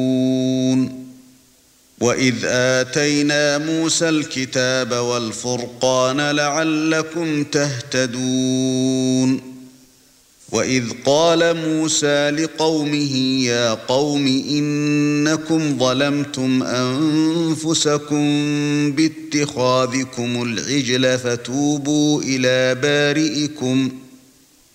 وَإِذْ آتَيْنَا مُوسَى الْكِتَابَ وَالْفُرْقَانَ لَعَلَّكُمْ تَهْتَدُونَ وَإِذْ قَالَ مُوسَى لِقَوْمِهِ يَا قَوْمِ إِنَّكُمْ ظَلَمْتُمْ أَنفُسَكُمْ بِاتِّخَاذِكُمُ الْعِجْلَ فَتُوبُوا إِلَى بَارِئِكُمْ